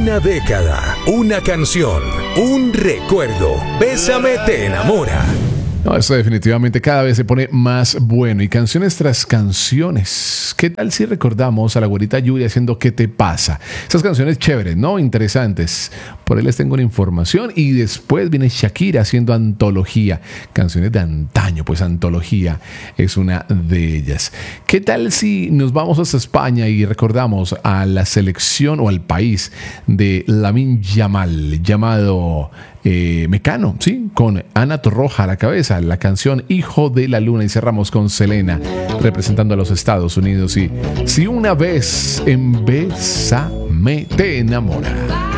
Una década, una canción, un recuerdo. Bésame te enamora. No, esto definitivamente cada vez se pone más bueno. Y canciones tras canciones. ¿Qué tal si recordamos a la güerita Yuri haciendo ¿Qué te pasa? Esas canciones chéveres, ¿no? Interesantes. Por ahí les tengo una información. Y después viene Shakira haciendo Antología. Canciones de antaño, pues Antología es una de ellas. ¿Qué tal si nos vamos hasta España y recordamos a la selección o al país de Lamine Yamal, llamado Mecano, ¿sí? Con Ana Torroja a la cabeza, la canción Hijo de la Luna, y cerramos con Selena representando a los Estados Unidos y Si una vez en Bésame te enamora.